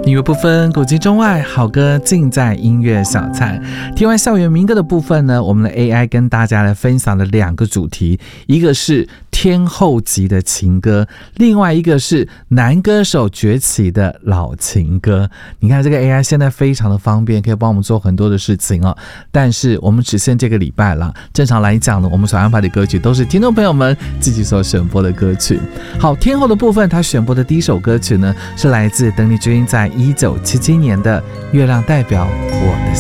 音乐不分古今中外，好歌尽在音乐小菜。听完校园民歌的部分呢，我们的 AI 跟大家来分享了2个主题，一个是天后级的情歌，另外一个是男歌手崛起的老情歌。你看这个 AI 现在非常的方便，可以帮我们做很多的事情哦。但是我们只限这个礼拜了，正常来讲呢，我们所安排的歌曲都是听众朋友们自己所选播的歌曲。好，天后的部分，他选播的第一首歌曲呢，是来自邓丽君在1977年的《月亮代表我的心》。